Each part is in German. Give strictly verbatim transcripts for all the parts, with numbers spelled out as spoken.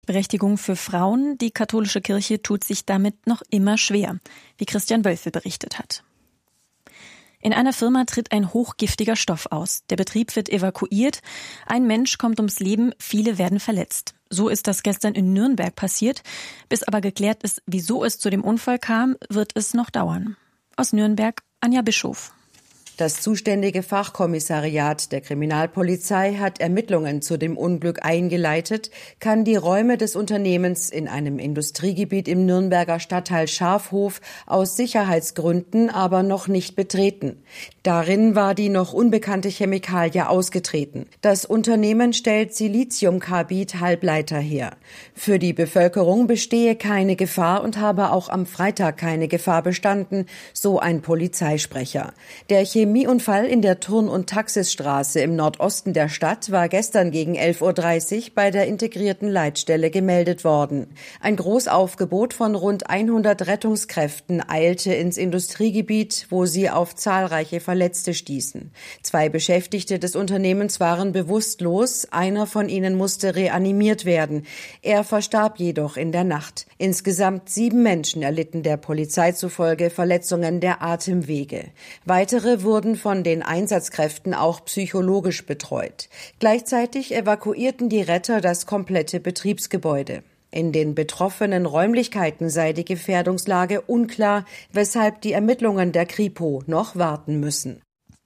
Berechtigung für Frauen. Die katholische Kirche tut sich damit noch immer schwer, wie Christian Wölfe berichtet hat. In einer Firma tritt ein hochgiftiger Stoff aus. Der Betrieb wird evakuiert. Ein Mensch kommt ums Leben, viele werden verletzt. So ist das gestern in Nürnberg passiert. Bis aber geklärt ist, wieso es zu dem Unfall kam, wird es noch dauern. Aus Nürnberg, Anja Bischof. Das zuständige Fachkommissariat der Kriminalpolizei hat Ermittlungen zu dem Unglück eingeleitet, kann die Räume des Unternehmens in einem Industriegebiet im Nürnberger Stadtteil Schafhof aus Sicherheitsgründen aber noch nicht betreten. Darin war die noch unbekannte Chemikalie ausgetreten. Das Unternehmen stellt Siliziumkarbid-Halbleiter her. Für die Bevölkerung bestehe keine Gefahr und habe auch am Freitag keine Gefahr bestanden, so ein Polizeisprecher. Der Chemieunfall in der Turn- und Taxisstraße im Nordosten der Stadt war gestern gegen elf Uhr dreißig bei der integrierten Leitstelle gemeldet worden. Ein Großaufgebot von rund hundert Rettungskräften eilte ins Industriegebiet, wo sie auf zahlreiche Verletzte stießen. Zwei Beschäftigte des Unternehmens waren bewusstlos, einer von ihnen musste reanimiert werden. Er verstarb jedoch in der Nacht. Insgesamt sieben Menschen erlitten der Polizei zufolge Verletzungen der Atemwege. Weitere wurden von den Einsatzkräften auch psychologisch betreut. Gleichzeitig evakuierten die Retter das komplette Betriebsgebäude. In den betroffenen Räumlichkeiten sei die Gefährdungslage unklar, weshalb die Ermittlungen der Kripo noch warten müssen.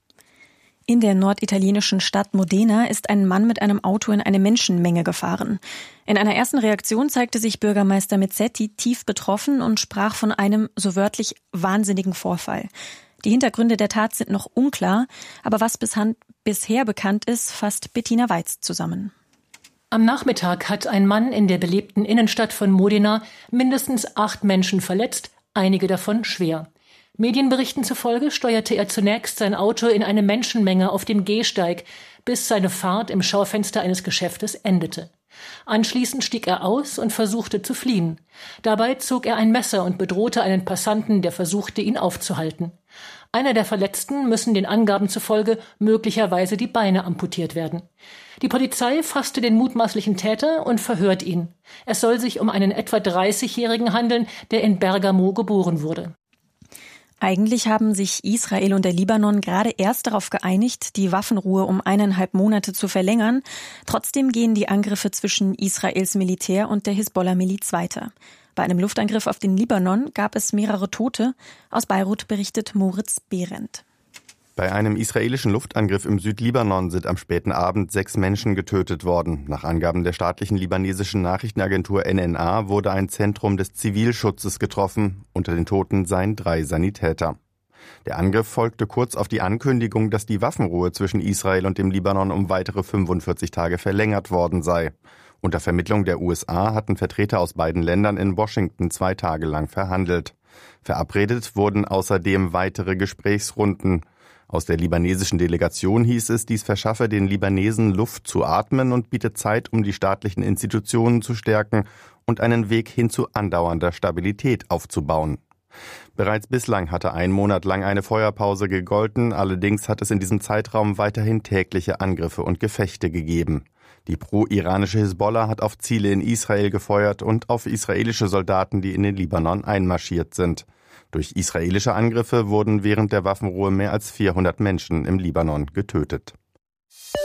In der norditalienischen Stadt Modena ist ein Mann mit einem Auto in eine Menschenmenge gefahren. In einer ersten Reaktion zeigte sich Bürgermeister Mezzetti tief betroffen und sprach von einem, so wörtlich, wahnsinnigen Vorfall. Die Hintergründe der Tat sind noch unklar, aber was bisher bekannt ist, fasst Bettina Weiz zusammen. Am Nachmittag hat ein Mann in der belebten Innenstadt von Modena mindestens acht Menschen verletzt, einige davon schwer. Medienberichten zufolge steuerte er zunächst sein Auto in eine Menschenmenge auf dem Gehsteig, bis seine Fahrt im Schaufenster eines Geschäftes endete. Anschließend stieg er aus und versuchte zu fliehen. Dabei zog er ein Messer und bedrohte einen Passanten, der versuchte, ihn aufzuhalten. Einer der Verletzten müssen den Angaben zufolge möglicherweise die Beine amputiert werden. Die Polizei fasste den mutmaßlichen Täter und verhört ihn. Es soll sich um einen etwa dreißigjährigen handeln, der in Bergamo geboren wurde. Eigentlich haben sich Israel und der Libanon gerade erst darauf geeinigt, die Waffenruhe um eineinhalb Monate zu verlängern. Trotzdem gehen die Angriffe zwischen Israels Militär und der Hisbollah-Miliz weiter. Bei einem Luftangriff auf den Libanon gab es mehrere Tote. Aus Beirut berichtet Moritz Behrendt. Bei einem israelischen Luftangriff im Südlibanon sind am späten Abend sechs Menschen getötet worden. Nach Angaben der staatlichen libanesischen Nachrichtenagentur N N A wurde ein Zentrum des Zivilschutzes getroffen. Unter den Toten seien drei Sanitäter. Der Angriff folgte kurz auf die Ankündigung, dass die Waffenruhe zwischen Israel und dem Libanon um weitere fünfundvierzig Tage verlängert worden sei. Unter Vermittlung der U S A hatten Vertreter aus beiden Ländern in Washington zwei Tage lang verhandelt. Verabredet wurden außerdem weitere Gesprächsrunden. Aus der libanesischen Delegation hieß es, dies verschaffe den Libanesen Luft zu atmen und biete Zeit, um die staatlichen Institutionen zu stärken und einen Weg hin zu andauernder Stabilität aufzubauen. Bereits bislang hatte ein Monat lang eine Feuerpause gegolten, allerdings hat es in diesem Zeitraum weiterhin tägliche Angriffe und Gefechte gegeben. Die pro-iranische Hisbollah hat auf Ziele in Israel gefeuert und auf israelische Soldaten, die in den Libanon einmarschiert sind. Durch israelische Angriffe wurden während der Waffenruhe mehr als vierhundert Menschen im Libanon getötet.